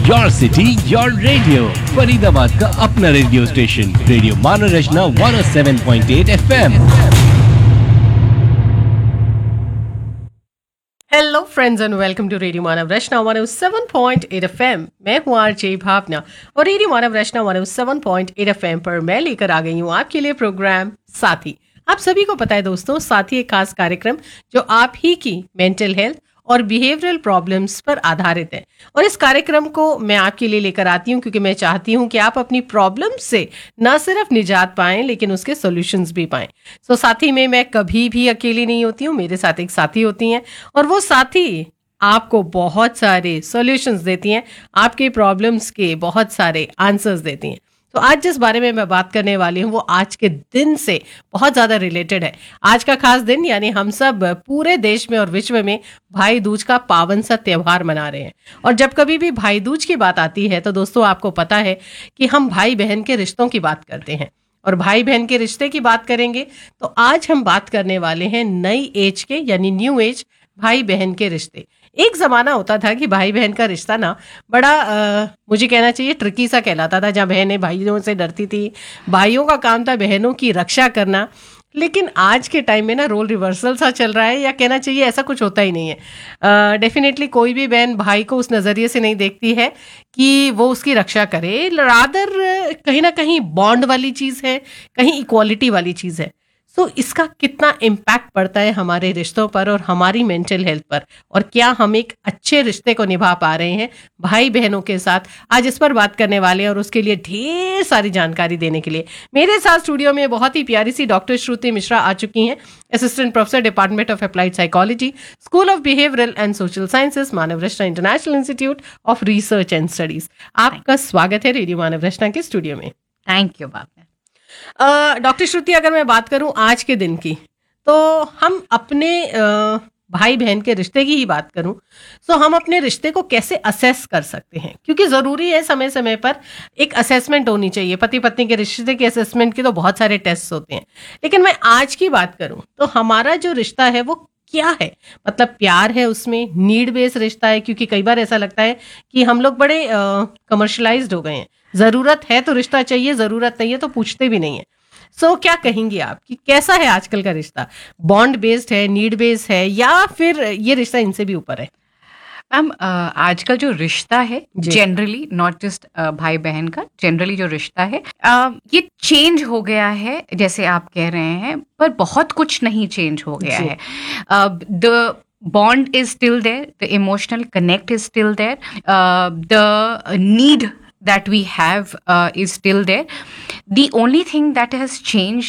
Your city your radio, Faridabad का अपना radio station, radio Manav Rachna 107.8 FM। Hello friends and welcome to radio Manav Rachna 107.8 FM। मैं हूँ RJ भावना और radio मानव रचना 107.8 FM पर मैं लेकर आ गई हूँ आपके लिए प्रोग्राम साथी। आप सभी को पता है दोस्तों, साथी एक खास कार्यक्रम जो आप ही की मेंटल हेल्थ और बिहेवियरल प्रॉब्लम्स पर आधारित है। और इस कार्यक्रम को मैं आपके लिए लेकर आती हूँ क्योंकि मैं चाहती हूँ कि आप अपनी प्रॉब्लम से न सिर्फ निजात पाएं लेकिन उसके सॉल्यूशंस भी पाएं। सो साथी में मैं कभी भी अकेली नहीं होती हूँ, मेरे साथ एक साथी होती हैं और वो साथी आपको बहुत सारे सॉल्यूशंस देती हैं, आपके प्रॉब्लम्स के बहुत सारे आंसर्स देती हैं। तो आज जिस बारे में मैं बात करने वाली हूँ वो आज के दिन से बहुत ज़्यादा रिलेटेड है। आज का खास दिन यानी हम सब पूरे देश में और विश्व में भाई दूज का पावन सा त्यौहार मना रहे हैं। और जब कभी भी भाई दूज की बात आती है तो दोस्तों आपको पता है कि हम भाई बहन के रिश्तों की बात करते हैं। और भाई बहन के रिश्ते की बात करेंगे तो आज हम बात करने वाले हैं नई एज के यानी न्यू एज भाई बहन के रिश्ते। एक ज़माना होता था कि भाई बहन का रिश्ता ना बड़ा मुझे कहना चाहिए ट्रिकी सा कहलाता था, जहाँ बहनें भाइयों से डरती थी, भाइयों का काम था बहनों की रक्षा करना। लेकिन आज के टाइम में ना रोल रिवर्सल सा चल रहा है, या कहना चाहिए ऐसा कुछ होता ही नहीं है। डेफिनेटली कोई भी बहन भाई को उस नज़रिए से नहीं देखती है कि वो उसकी रक्षा करे, रादर कहीं ना कहीं बॉन्ड वाली चीज़ है, कहीं इक्वालिटी वाली चीज़ है। तो इसका कितना इम्पैक्ट पड़ता है हमारे रिश्तों पर और हमारी मेंटल हेल्थ पर, और क्या हम एक अच्छे रिश्ते को निभा पा रहे हैं भाई बहनों के साथ, आज इस पर बात करने वाले हैं। और उसके लिए ढेर सारी जानकारी देने के लिए मेरे साथ स्टूडियो में बहुत ही प्यारी सी डॉक्टर श्रुति मिश्रा आ चुकी हैं, assistant professor department of applied psychology, school of behavioural and social sciences, Manav Rachna international institute of research and studies. आपका स्वागत है रेडियो मानव रचना के स्टूडियो में। Thank you Baba. डॉक्टर श्रुति, अगर मैं बात करूं आज के दिन की, तो हम अपने भाई बहन के रिश्ते की ही बात करूं तो हम अपने रिश्ते को कैसे असेस कर सकते हैं? क्योंकि ज़रूरी है समय समय पर एक असेसमेंट होनी चाहिए। पति पत्नी के रिश्ते के असेसमेंट के तो बहुत सारे टेस्ट होते हैं, लेकिन मैं आज की बात करूं तो हमारा जो रिश्ता है वो क्या है? मतलब प्यार है उसमें, नीड बेस्ड रिश्ता है, क्योंकि कई बार ऐसा लगता है कि हम लोग बड़े कमर्शलाइज्ड हो गए हैं। ज़रूरत है तो रिश्ता चाहिए, ज़रूरत नहीं है तो पूछते भी नहीं है। सो क्या कहेंगी आप कि कैसा है आजकल का रिश्ता? बॉन्ड बेस्ड है, नीड बेस्ड है, या फिर ये रिश्ता इनसे भी ऊपर है? मैम, आजकल जो रिश्ता है जनरली, नॉट जस्ट भाई बहन का, जनरली जो रिश्ता है ये चेंज हो गया है जैसे आप कह रहे हैं, पर बहुत कुछ नहीं चेंज हो गया है। The bond is still there, the emotional connect is still there, the need that we have is still there. The only thing that has changed